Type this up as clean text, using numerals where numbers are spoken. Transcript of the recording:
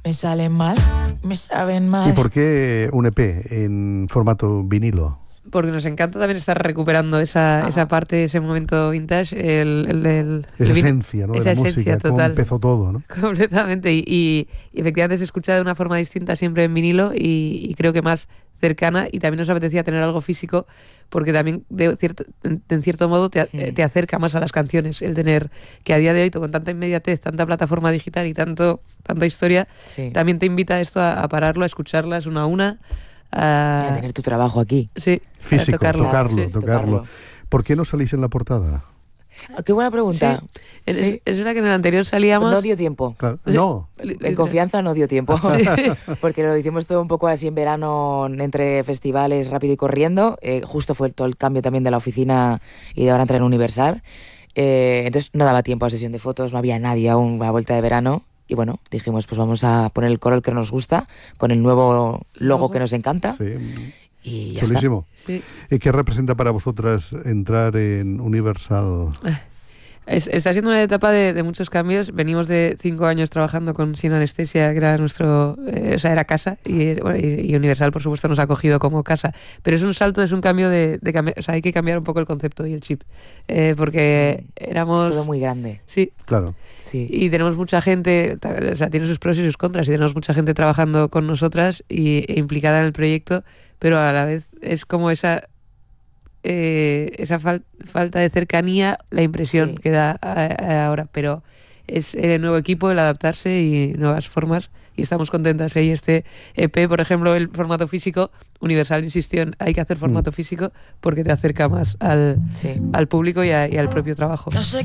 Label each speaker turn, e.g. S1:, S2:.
S1: Me salen mal, me saben mal.
S2: ¿Y por qué un EP en formato vinilo?
S3: Porque nos encanta también estar recuperando esa parte, ese momento vintage,
S2: Esa esencia, ¿no? De
S3: esa
S2: la
S3: esencia
S2: música, cómo
S3: total.
S2: empezó todo, ¿no?
S3: Completamente. Y efectivamente se escucha de una forma distinta siempre en vinilo y creo que más cercana, y también nos apetecía tener algo físico porque también en cierto modo te acerca más a las canciones el tener que a día de hoy con tanta inmediatez, tanta plataforma digital y tanta historia, también te invita a esto a pararlo, a escucharlas una a una.
S4: A tener tu trabajo aquí.
S3: Sí,
S2: físico, tocarlo.
S4: Sí.
S2: ¿Por qué no salís en la portada?
S4: Qué buena pregunta.
S3: Sí. Es verdad que en el anterior salíamos...
S4: No dio tiempo.
S2: Claro. No.
S4: En confianza no dio tiempo. Porque lo hicimos todo un poco así en verano, entre festivales, rápido y corriendo. Justo fue todo el cambio también de la oficina y de ahora entrar en Universal. Entonces no daba tiempo a sesión de fotos, no había nadie aún a la vuelta de verano. Y bueno, dijimos, pues vamos a poner el color que nos gusta, con el nuevo logo que nos encanta.
S2: Sí.
S4: Y ya
S2: chulísimo.
S3: Sí.
S2: ¿Qué representa para vosotras entrar en Universal?
S3: Está siendo una etapa de muchos cambios. Venimos de 5 años trabajando con Sin Anestesia, que era nuestro... era casa, y Universal, por supuesto, nos ha acogido como casa. Pero es un salto, es un cambio de cambiar. O sea, hay que cambiar un poco el concepto y el chip. Porque éramos...
S4: Es todo muy grande.
S3: Sí.
S2: Claro.
S4: Sí.
S3: Y tenemos mucha gente, o sea, tiene sus pros y sus contras, y tenemos mucha gente trabajando con nosotras e implicada en el proyecto, pero a la vez es como esa falta de cercanía, la impresión que da ahora, pero es el nuevo equipo, el adaptarse y nuevas formas, y estamos contentas. Y este EP, por ejemplo, el formato físico, Universal insistió en hay que hacer formato físico porque te acerca más al público y al propio trabajo.
S1: No sé